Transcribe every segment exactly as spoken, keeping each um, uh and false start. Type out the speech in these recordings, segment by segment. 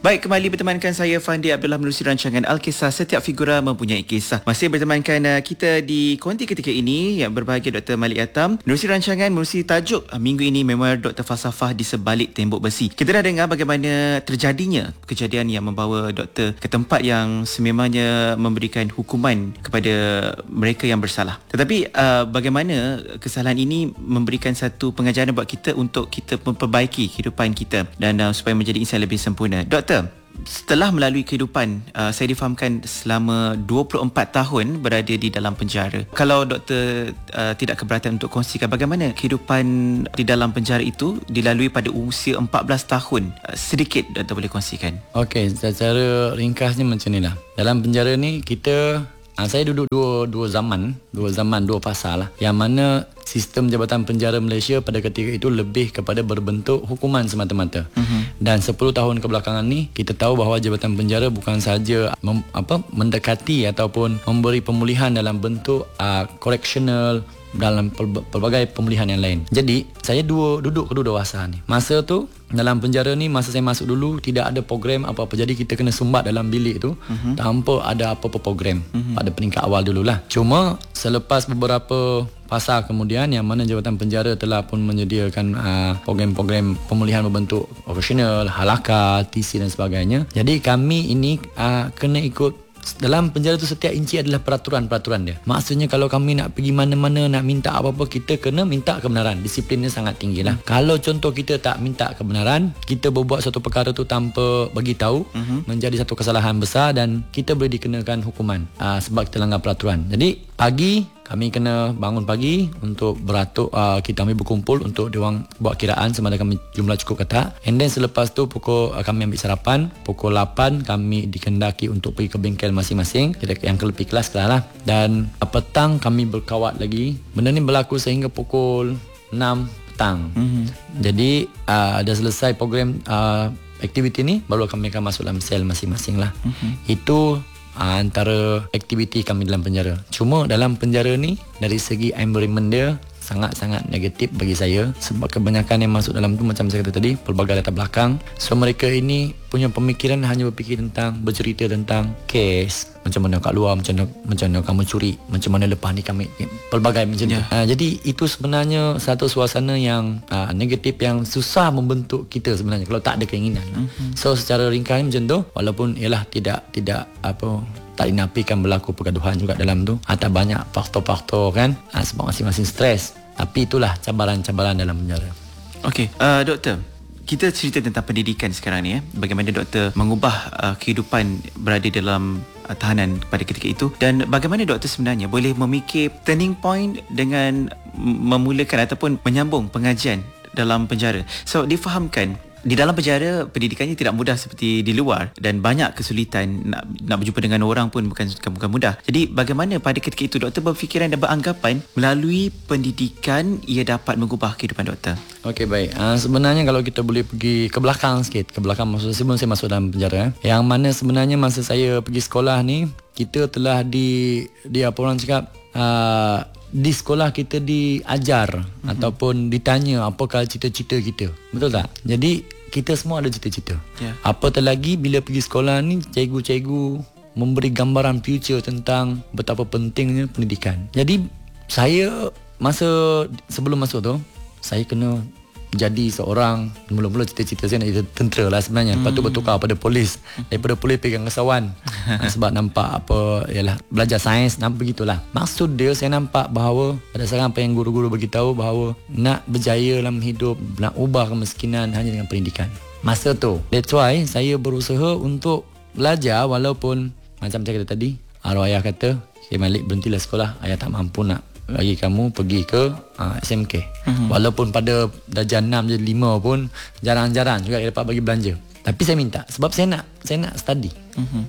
Baik, kembali bertemankan saya Fandi Abdullah menerusi rancangan Alkisah. Setiap figura mempunyai kisah. Masih bertemankan uh, kita di konti ketika ini yang berbahagia Doktor Malik Yatam menerusi rancangan, menerusi tajuk uh, minggu ini Memoir Doktor Falsafah di Sebalik Tembok Besi. Kita dah dengar bagaimana terjadinya kejadian yang membawa Doktor ke tempat yang sememangnya memberikan hukuman kepada mereka yang bersalah. Tetapi uh, bagaimana kesalahan ini memberikan satu pengajaran buat kita untuk kita memperbaiki kehidupan kita dan uh, supaya menjadi insan lebih sempurna. Doktor, setelah melalui kehidupan, uh, saya difahamkan selama dua puluh empat tahun berada di dalam penjara. Kalau doktor uh, tidak keberatan untuk kongsikan bagaimana kehidupan di dalam penjara itu dilalui pada usia empat belas tahun, uh, sedikit doktor boleh kongsikan. Okey, secara ringkasnya macam inilah. Dalam penjara ni kita Ha, saya duduk dua dua zaman, dua zaman, dua fasa lah. Yang mana sistem Jabatan Penjara Malaysia pada ketika itu lebih kepada berbentuk hukuman semata-mata. Uh-huh. Dan sepuluh tahun kebelakangan ni kita tahu bahawa Jabatan Penjara bukan sahaja mem, apa mendekati ataupun memberi pemulihan dalam bentuk uh, correctional, dalam pelbagai pemulihan yang lain. Jadi saya dua duduk kedua-dua fasa ni. Masa tu dalam penjara ni, masa saya masuk dulu tidak ada program apa-apa. Jadi kita kena sumbat dalam bilik tu uh-huh. tanpa ada apa-apa program uh-huh. pada peringkat awal dululah. Cuma selepas beberapa fasa kemudian yang mana Jabatan Penjara telah pun menyediakan uh, program-program pemulihan berbentuk operasional, halakah, T C dan sebagainya. Jadi kami ini uh, kena ikut. Dalam penjara tu setiap inci adalah peraturan-peraturan dia. Maksudnya kalau kami nak pergi mana-mana, nak minta apa-apa, kita kena minta kebenaran. Disiplinnya sangat tinggi lah. Hmm. Kalau contoh kita tak minta kebenaran, kita berbuat satu perkara tu tanpa bagi tahu, uh-huh. menjadi satu kesalahan besar dan kita boleh dikenakan hukuman uh, sebab kita langgar peraturan. Jadi pagi kami kena bangun pagi untuk beratuk, uh, kita kami berkumpul untuk diorang buat kiraan sama ada kami jumlah cukup ke tak. And then selepas tu pukul uh, kami ambil sarapan, pukul lapan kami dikendaki untuk pergi ke bengkel masing-masing, yang kelebihan kelas lah, lah. Dan uh, petang kami berkawat lagi. Benda ni berlaku sehingga pukul enam petang. Mm-hmm. Jadi uh, dah selesai program uh, aktiviti ni, baru kami akan masuk dalam sel masing-masing lah. Mm-hmm. Itu antara aktiviti kami dalam penjara. Cuma dalam penjara ni dari segi environment dia sangat-sangat negatif bagi saya sebab kebanyakan yang masuk dalam tu macam saya kata tadi pelbagai latar belakang. So mereka ini punya pemikiran hanya berfikir tentang bercerita tentang kes, macam mana kat luar, macam mana, macam mana kamu curi, macam mana lepas ni kami pelbagai macam yeah. tu. Uh, jadi itu sebenarnya satu suasana yang uh, negatif yang susah membentuk kita sebenarnya kalau tak ada keinginan. Mm-hmm. So secara ringkas macam tu, walaupun ialah tidak tidak apa tak dinafikan berlaku pergaduhan juga dalam tu, ada banyak faktor-faktor kan, uh, sebab masing-masing stres. Tapi itulah cabaran-cabaran dalam penjara. Okey, uh, doktor, kita cerita tentang pendidikan sekarang ni, eh. Bagaimana doktor mengubah uh, kehidupan berada dalam uh, tahanan pada ketika itu, dan bagaimana doktor sebenarnya boleh memikir turning point dengan memulakan ataupun menyambung pengajian dalam penjara. So difahamkan di dalam penjara pendidikannya tidak mudah seperti di luar dan banyak kesulitan, nak nak berjumpa dengan orang pun bukan bukan mudah. Jadi bagaimana pada ketika itu doktor berfikiran dan beranggapan melalui pendidikan ia dapat mengubah kehidupan doktor? Okey, baik. Uh, sebenarnya kalau kita boleh pergi ke belakang sikit, ke belakang maksud sebelum saya masuk dalam penjara, eh, yang mana sebenarnya masa saya pergi sekolah ni, kita telah di di apa orang cakap uh, di sekolah kita diajar mm-hmm. ataupun ditanya apakah cita-cita kita. Betul tak? Jadi kita semua ada cita-cita. Yeah. Apatah lagi bila pergi sekolah ni, cikgu-cikgu memberi gambaran future tentang betapa pentingnya pendidikan. Jadi saya masa sebelum masuk tu, saya kena jadi seorang, mula-mula cita-cita saya nak jadi tentera lah sebenarnya. Lepas tu bertukar pada polis, daripada polis pegang kesawan sebab nampak apa, ialah belajar sains, nampak begitulah. Maksud dia saya nampak bahawa berdasarkan apa yang guru-guru beritahu bahawa nak berjaya dalam hidup, nak ubah kemiskinan hanya dengan pendidikan. Masa tu, that's why saya berusaha untuk belajar walaupun macam saya kata tadi, arwah ayah kata, "Okay Malik, berhentilah sekolah, ayah tak mampu nak bagi kamu pergi ke uh, S M K." Uh-huh. Walaupun pada darjah enam jadi lima pun jarang-jarang juga dapat bagi belanja. Tapi saya minta sebab saya nak saya nak study. Uh-huh.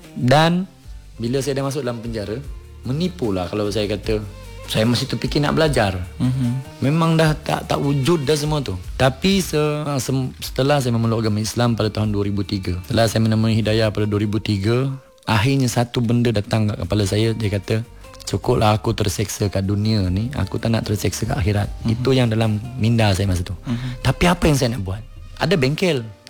Dan bila saya dah masuk dalam penjara, menipulah kalau saya kata saya masih terfikir nak belajar. Uh-huh. Memang dah tak tak wujud dah semua tu. Tapi se, se, setelah saya memeluk agama Islam pada tahun dua ribu tiga, setelah saya menemui hidayah pada dua ribu tiga, akhirnya satu benda datang kat kepala saya. Dia kata, cukuplah aku terseksa kat dunia ni, aku tak nak terseksa kat akhirat. Mm-hmm. Itu yang dalam minda saya masa tu. Mm-hmm. Tapi apa yang saya nak buat? Ada bengkel,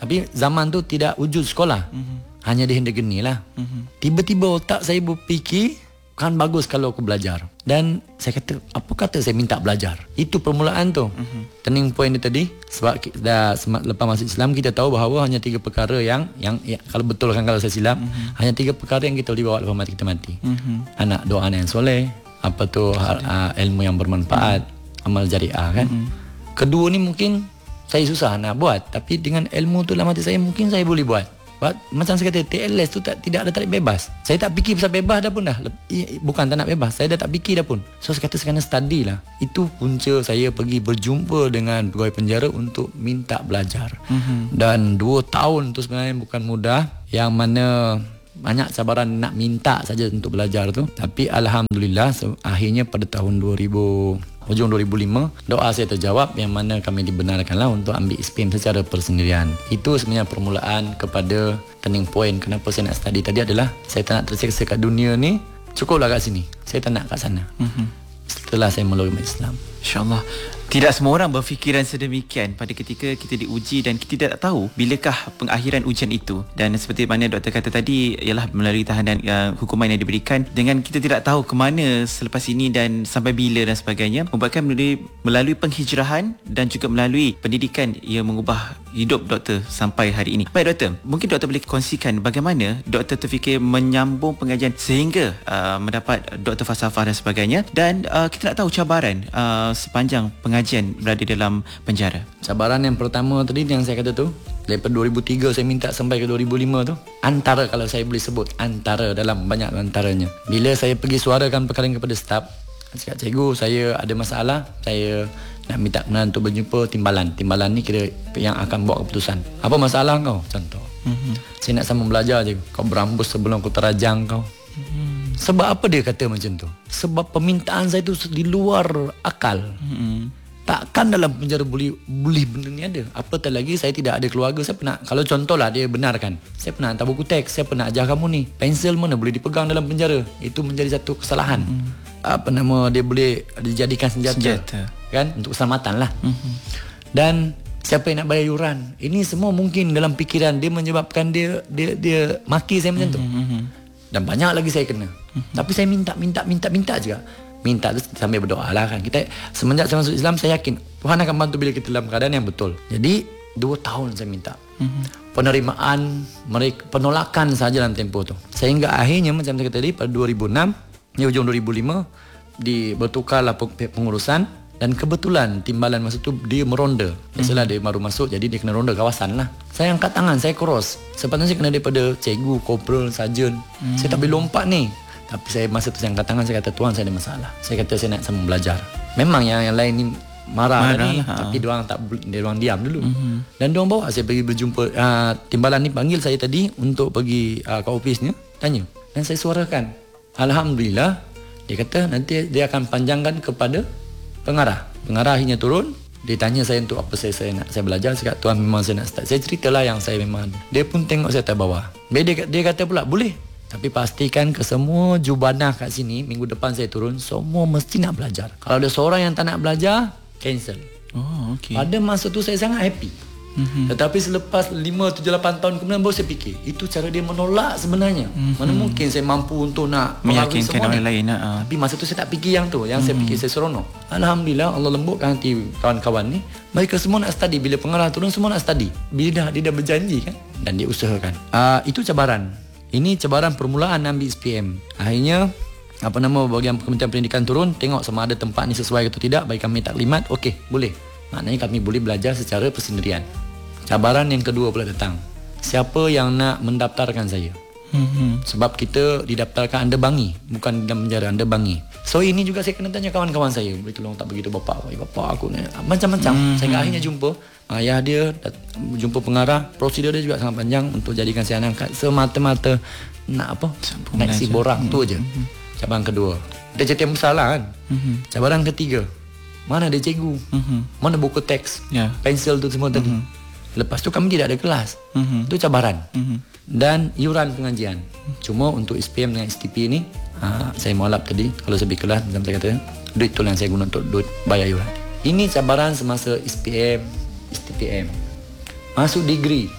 Tapi zaman tu tidak wujud sekolah. Mm-hmm. Hanya di Hendegeni lah. Mm-hmm. Tiba-tiba otak saya berfikir, kan bagus kalau aku belajar. Dan saya kata, apa kata saya minta belajar? Itu permulaan tu. Mm-hmm. Turning point dia tadi, sebab dah lepas masuk Islam, kita tahu bahawa hanya tiga perkara yang, yang ya, kalau betul kan kalau saya silap, mm-hmm. hanya tiga perkara yang kita boleh bawa lepas mati kita mati. Mm-hmm. Anak doa yang soleh, apa tu uh, ilmu yang bermanfaat, mm-hmm. amal jariah kan. Mm-hmm. Kedua ni mungkin saya susah nak buat, tapi dengan ilmu tu dalam hati saya mungkin saya boleh buat. But, macam saya kata, T L S tu tak, tidak ada tarik bebas. Saya tak fikir pasal bebas dah pun dah. Bukan tak nak bebas, saya dah tak fikir dah pun. So saya kata saya kena study lah. Itu punca saya pergi berjumpa dengan pegawai penjara untuk minta belajar. Mm-hmm. Dan dua tahun tu sebenarnya bukan mudah, yang mana banyak cabaran nak minta saja untuk belajar tu. Tapi Alhamdulillah, so, akhirnya pada tahun dua ribu, hujung dua ribu lima, doa saya terjawab, yang mana kami dibenarkanlah untuk ambil S P M secara persendirian. Itu sebenarnya permulaan kepada turning point kenapa saya nak study tadi adalah saya tak nak terseksa kat dunia ni, cukuplah kat sini, saya tak nak kat sana. Mm-hmm. Setelah saya meluk Islam, InsyaAllah. Tidak semua orang berfikiran sedemikian pada ketika kita diuji dan kita tidak tahu bilakah pengakhiran ujian itu. Dan seperti mana doktor kata tadi, ialah melalui tahanan uh, hukuman yang diberikan, dengan kita tidak tahu ke mana selepas ini dan sampai bila dan sebagainya, membuatkan melalui, melalui penghijrahan dan juga melalui pendidikan ia mengubah hidup doktor sampai hari ini. Baik doktor, mungkin doktor boleh kongsikan bagaimana doktor terfikir menyambung pengajian sehingga uh, mendapat doktor falsafah dan sebagainya, dan uh, kita nak tahu cabaran uh, sepanjang pengajian berada dalam penjara. Cabaran yang pertama tadi yang saya kata tu, daripada dua ribu tiga saya minta sampai ke dua ribu lima tu, antara, kalau saya boleh sebut, antara dalam banyak antaranya, bila saya pergi suarakan perkara kepada staf, cakap, cikgu saya ada masalah, saya nak minta kenalan untuk berjumpa timbalan. Timbalan ni kira yang akan buat keputusan. Apa masalah kau? Contoh, mm-hmm. saya nak sama belajar je, kau berambus sebelum aku terajang kau. Mm-hmm. Sebab apa dia kata macam tu? Sebab permintaan saya tu di luar akal. Mm-hmm. Takkan dalam penjara boleh boleh benda ni ada. Apatah lagi saya tidak ada keluarga. Saya pernah, kalau contohlah dia benarkan, saya pernah hantar buku teks, saya pernah ajar kamu ni, pensel mana boleh dipegang dalam penjara. Itu menjadi satu kesalahan. Mm-hmm. Apa nama, dia boleh dijadikan senjata, senjata. Kan, untuk keselamatan lah. Mm-hmm. Dan siapa yang nak bayar yuran? Ini semua mungkin dalam fikiran dia, menyebabkan dia dia dia maki saya macam mm-hmm. tu. Dan banyak lagi saya kena. Mm-hmm. Tapi saya minta minta minta minta juga. Minta tu sambil berdoa lah kan. Kita semenjak saya masuk Islam, saya yakin Tuhan akan bantu bila kita dalam keadaan yang betul. Jadi dua tahun saya minta. Mm-hmm. Penerimaan mereka, penolakan saja dalam tempoh tu. Sehingga akhirnya macam saya kata tadi, pada dua ribu enam, di hujung dua ribu lima, di bertukarlah pengurusan, dan kebetulan timbalan masa tu dia meronda. Biasalah mm-hmm. dia baru masuk, jadi dia kena ronda kawasan lah. Saya angkat tangan, saya cross. Sepatutnya saya kena daripada cikgu, korporal, sarjan. Mm-hmm. Saya tak boleh lompat ni. Tapi saya masa tu saya angkat tangan, saya kata, Tuhan saya ada masalah. Saya kata saya nak sama belajar. Memang yang, yang lain ni marah, marah ni, lah, tapi ha. diorang tak, diorang diam dulu. Mm-hmm. Dan diorang bawa saya pergi berjumpa. Uh, timbalan ni panggil saya tadi untuk pergi uh, ke ofisnya, tanya. Dan saya suarakan. Alhamdulillah, dia kata nanti dia akan panjangkan kepada pengarah. Pengarah akhirnya turun. Dia tanya saya untuk apa saya, saya nak saya belajar. Saya kata, Tuhan memang saya nak start. Saya ceritalah yang saya memang. Dia pun tengok saya terbawah. Dia, dia kata pula, boleh. Tapi pastikan ke semua jubanah kat sini, minggu depan saya turun, semua mesti nak belajar. Kalau ada seorang yang tak nak belajar, cancel. Oh, okey. Pada masa tu saya sangat happy. Mm-hmm. Tetapi selepas lima, tujuh, lapan tahun kemudian baru saya fikir, itu cara dia menolak sebenarnya. Mm-hmm. Mana mungkin saya mampu untuk nak meyakinkan orang lain. Uh. Tapi masa tu saya tak fikir yang tu. Yang mm-hmm. saya fikir, saya seronok. Alhamdulillah, Allah lembutkan hati kawan-kawan ni. Mereka semua nak study. Bila pengarah turun, semua nak study. Bila dah, dia dah berjanji kan, dan dia usahakan. uh, Itu cabaran. Ini cabaran permulaan ambil S P M. Akhirnya, apa nama, bahagian Kementerian Pendidikan turun, tengok sama ada tempat ni sesuai atau tidak, bagi kami taklimat, okey, boleh. Maknanya kami boleh belajar secara persendirian. Cabaran yang kedua pula datang. Siapa yang nak mendaftarkan saya? Mm-hmm. Sebab kita didaftarkan Anda Bangi, bukan dalam penjara, Anda Bangi. So ini juga saya kena tanya kawan-kawan saya, boleh tolong tak begitu bapak aku, bapak aku ni macam-macam. Mm-hmm. Saya akhirnya jumpa ayah dia, jumpa pengarah. Prosedur dia juga sangat panjang untuk jadikan saya angkat semata-mata nak apa? Naik si borang mm-hmm. tu aja. Mm-hmm. Cabaran kedua. Dia cerita yang besar lah kan. Mm-hmm. Cabaran ketiga, mana ada cikgu? Mm-hmm. Mana buku teks? Yeah. Pensel tu semua tadi. Mm-hmm. Lepas tu kami tidak ada kelas. Mm-hmm. Itu cabaran. Mm-hmm. Dan iuran pengajian. Mm-hmm. Cuma untuk S P M dengan S T P ni, ha, saya mualaf tadi, kalau saya pergi kelas, macam saya kata, duit tu yang saya guna untuk duit bayar iuran. Ini cabaran semasa S P M, S T P M. Masuk degree.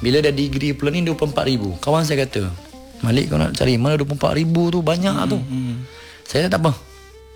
Bila dah degree pula ni dua puluh empat ribu. Kawan saya kata, Malik kau nak cari mana dua puluh empat ribu tu, banyak hmm, tu. Hmm. Saya tak apa.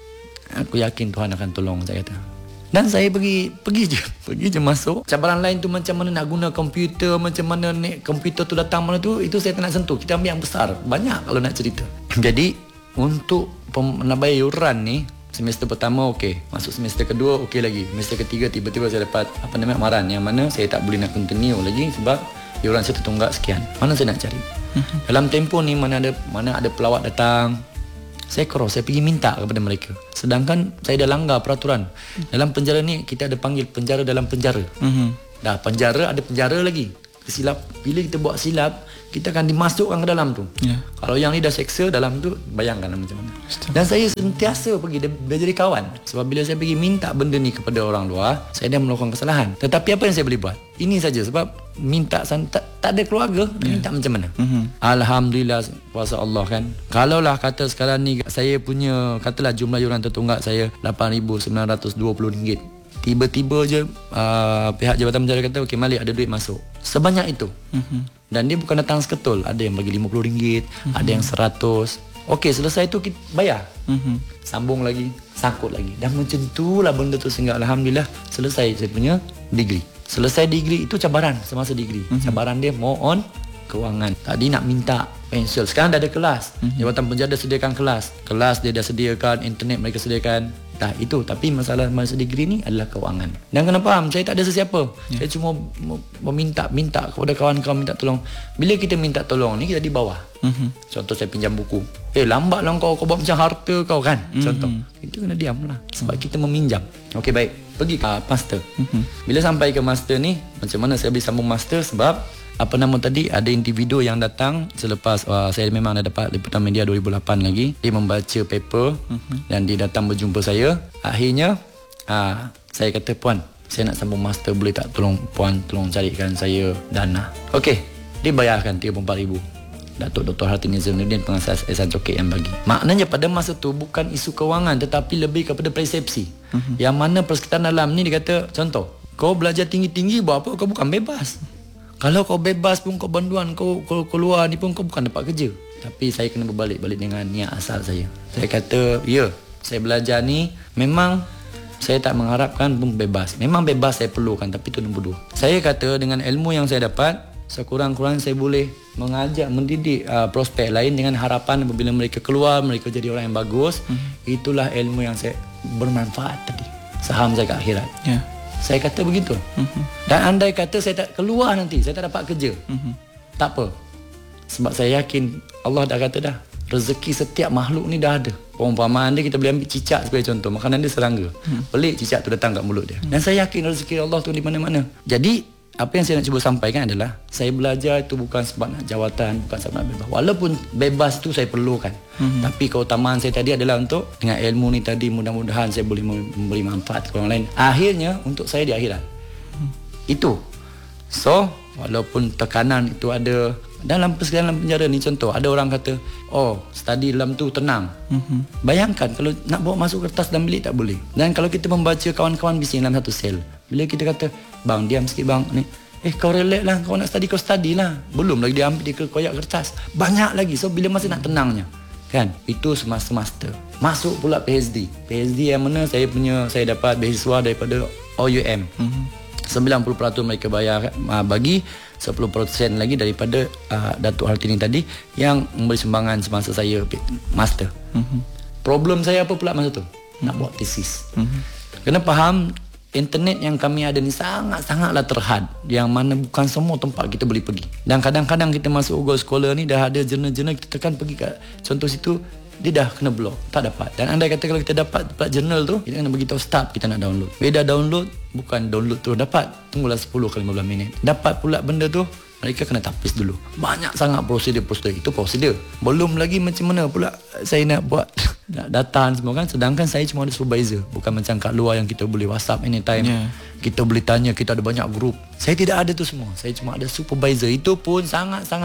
Aku yakin Tuhan akan tolong, saya kata. Dan saya pergi pergi je, pergi je masuk. Cabaran lain tu macam mana nak guna komputer, macam mana ni komputer tu datang mana tu, itu saya tak nak sentuh. Kita ambil yang besar. Banyak kalau nak cerita. Jadi untuk pem- nak bayar yuran ni, semester pertama okey, masuk semester kedua okey lagi. Semester ketiga tiba-tiba saya dapat apa namanya amaran yang mana saya tak boleh nak continue lagi sebab yuran saya tertunggak sekian. Mana saya nak cari? Uh-huh. Dalam tempoh ni mana ada mana ada pelawat datang, saya cross, saya pergi minta kepada mereka. Sedangkan saya dah langgar peraturan. Dalam penjara ni kita ada panggil penjara dalam penjara. Uh-huh. Dah penjara ada penjara lagi. Silap, bila kita buat silap, kita akan dimasukkan ke dalam tu. Yeah. Kalau yang ni dah seksa dalam tu, bayangkan macam mana. Dan saya sentiasa pergi, dah, dah jadi kawan. Sebab bila saya pergi minta benda ni kepada orang luar, saya dah melakukan kesalahan. Tetapi apa yang saya boleh buat? Ini saja, sebab minta tak, tak ada keluarga, yeah. minta macam mana? Mm-hmm. Alhamdulillah, kuasa Allah kan. Kalaulah kata sekarang ni saya punya, katalah jumlah yuran tertunggak saya lapan ribu sembilan ratus dua puluh ringgit. Tiba-tiba je uh, pihak Jabatan Penjara kata okey Malik ada duit masuk. Sebanyak itu. Mm-hmm. Dan dia bukan datang seketul. Ada yang bagi lima puluh ringgit, mm-hmm. ada yang seratus. Okey, selesai tu kita bayar. Mm-hmm. Sambung lagi, sangkut lagi. Dan macam tu lah benda tu sehingga alhamdulillah selesai saya punya degree. Selesai degree itu cabaran semasa degree. Mm-hmm. Cabaran dia more on kewangan. Tadi nak minta pensel. Sekarang dah ada kelas. Mm-hmm. Jabatan Penjara dah sediakan kelas. Kelas dia dah sediakan, internet mereka sediakan. Dah itu, tapi masalah masa degree ni adalah kewangan. Dan kena faham, saya tak ada sesiapa. Yeah. Saya cuma meminta minta kepada kawan-kawan minta tolong. Bila kita minta tolong ni kita di bawah. Mm-hmm. Contoh saya pinjam buku. Eh lambatlah kau kau buat macam harta kau kan. Mm-hmm. Contoh. Itu kena diamlah sebab mm-hmm. kita meminjam. Okey baik. Pergi ke uh, master. Mm-hmm. Bila sampai ke master ni, macam mana saya boleh sambung master sebab apa nama tadi, ada individu yang datang selepas uh, saya memang dah dapat liputan media dua ribu lapan lagi. Dia membaca paper uh-huh. dan dia datang berjumpa saya. Akhirnya uh, saya kata, puan, saya nak sambung master, boleh tak tolong puan tolong carikan saya dana. Okey, dia bayarkan tiga puluh empat ribu. Datuk Doktor Hartini Zainuddin, pengasas Ehsan Coket yang bagi. Maknanya pada masa tu bukan isu kewangan tetapi lebih kepada persepsi. Uh-huh. Yang mana persekitaran dalam ni dia kata, contoh, kau belajar tinggi-tinggi buat apa? Kau bukan bebas. Kalau kau bebas pun, kau banduan, kau, kau keluar ni pun kau bukan dapat kerja. Tapi saya kena berbalik-balik dengan niat asal saya. Saya kata, ya, saya belajar ni memang saya tak mengharapkan pun bebas. Memang bebas saya perlukan, tapi itu nombor dua. Saya kata dengan ilmu yang saya dapat, sekurang-kurang saya boleh mengajak, mendidik uh, prospek lain dengan harapan apabila mereka keluar, mereka jadi orang yang bagus. Mm-hmm. Itulah ilmu yang saya bermanfaat tadi. Saham saya ke akhirat. Ya. Yeah. Saya kata begitu. Uh-huh. Dan andai kata saya tak keluar nanti, saya tak dapat kerja. Uh-huh. Tak apa. Sebab saya yakin Allah dah kata dah, rezeki setiap makhluk ni dah ada. Perumpamaan dia, kita boleh ambil cicak sebagai contoh. Makanan dia serangga. Uh-huh. Pelik cicak tu datang kat mulut dia. Uh-huh. Dan saya yakin rezeki Allah tu di mana-mana. Jadi apa yang saya nak cuba sampaikan adalah, saya belajar itu bukan sebab nak jawatan, bukan sebab nak bebas. Walaupun bebas tu saya perlukan. Mm-hmm. Tapi keutamaan saya tadi adalah untuk dengan ilmu ni tadi, mudah-mudahan saya boleh memberi manfaat ke orang lain. Akhirnya untuk saya di akhirat. Mm. Itu. So, walaupun tekanan itu ada dalam dalam penjara ni, contoh ada orang kata, oh study dalam tu tenang. Mm-hmm. Bayangkan kalau nak bawa masuk kertas dalam bilik tak boleh. Dan kalau kita membaca kawan-kawan bising dalam satu sel, bila kita kata, bang diam sikit bang ni, eh kau relax lah, kau nak study kau study lah. Belum lagi dia ambil dia ke koyak kertas, banyak lagi. So bila masa nak tenangnya kan, itu semasa master. Masuk pula P H D. P H D yang mana saya punya, saya dapat beasiswa daripada O U M. Mm-hmm. sembilan puluh peratus mereka bayar, uh, bagi sepuluh peratus lagi daripada uh, Datuk Hartini tadi yang memberi sumbangan semasa saya master. Mm-hmm. Problem saya apa pula masa tu? Mm-hmm. Nak buat tesis. Mm-hmm. Kena faham, internet yang kami ada ni sangat-sangatlah terhad, yang mana bukan semua tempat kita boleh pergi. Dan kadang-kadang kita masuk Google Scholar ni dah ada jurnal-jurnal, kita tekan pergi kat contoh situ, dia dah kena block, tak dapat. Dan andai kata kalau kita dapat dapat jurnal tu, kita kena beritahu start kita nak download. Beda download, bukan download tu dapat, tunggulah sepuluh ke lima belas minit. Dapat pula benda tu, mereka kena tapis dulu. Banyak sangat prosedur-prosedur. Itu prosedur. Belum lagi macam mana pula saya nak buat nak data semua kan. Sedangkan saya cuma ada supervisor. Bukan macam kat luar yang kita boleh WhatsApp anytime. Yeah. Kita boleh tanya, kita ada banyak grup. Saya tidak ada tu semua. Saya cuma ada supervisor. Itu pun sangat-sangat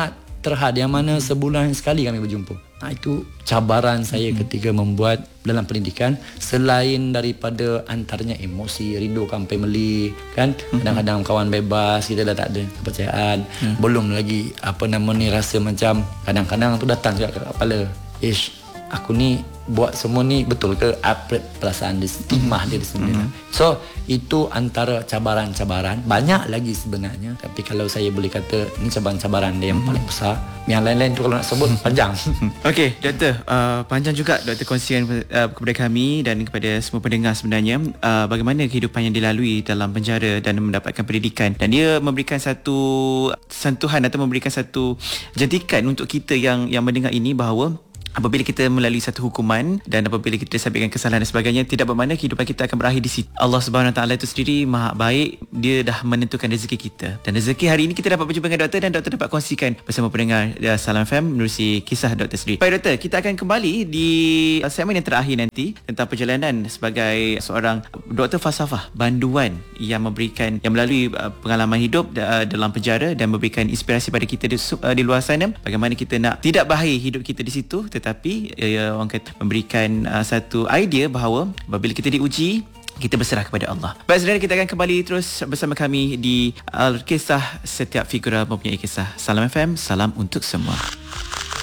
terhad yang mana sebulan sekali kami berjumpa. Nah, itu cabaran saya hmm. ketika membuat dalam pendidikan, selain daripada antaranya emosi, rindukan family kan, hmm. kadang-kadang kawan bebas, kita dah tak ada kepercayaan, hmm. belum lagi apa nama ni, rasa macam kadang-kadang tu datang juga ke kepala, ish, aku ni buat semua ni betul ke, apa perasaan dia, stigma dia sendiri. Mm-hmm. So itu antara cabaran-cabaran, banyak lagi sebenarnya, tapi kalau saya boleh kata ni cabaran-cabaran dia yang mm-hmm. paling besar. Yang lain-lain tu kalau nak sebut panjang. Okey, doktor, uh, panjang juga doktor kongsian uh, kepada kami dan kepada semua pendengar sebenarnya, uh, bagaimana kehidupan yang dilalui dalam penjara dan mendapatkan pendidikan, dan dia memberikan satu sentuhan atau memberikan satu jentikan untuk kita yang yang mendengar ini, bahawa apabila kita melalui satu hukuman dan apabila kita disabitkan kesalahan dan sebagainya, tidak bermakna kehidupan kita akan berakhir di situ. Allah Subhanahu Wa Taala itu sendiri Maha baik, dia dah menentukan rezeki kita. Dan rezeki hari ini kita dapat berjumpa dengan doktor, dan doktor dapat kongsikan bersama pendengar uh, Salam F M menerusi kisah doktor sendiri. Baik doktor, kita akan kembali di uh, segmen yang terakhir nanti tentang perjalanan sebagai seorang doktor falsafah banduan yang memberikan, yang melalui uh, pengalaman hidup uh, dalam penjara dan memberikan inspirasi pada kita di, uh, di luar sana, bagaimana kita nak tidak berakhir hidup kita di situ, tetapi uh, orang kata memberikan uh, satu idea bahawa apabila kita diuji, kita berserah kepada Allah. Baik saudara, kita akan kembali terus bersama kami di Al-Kisah. Setiap figura mempunyai kisah. Salam F M, salam untuk semua.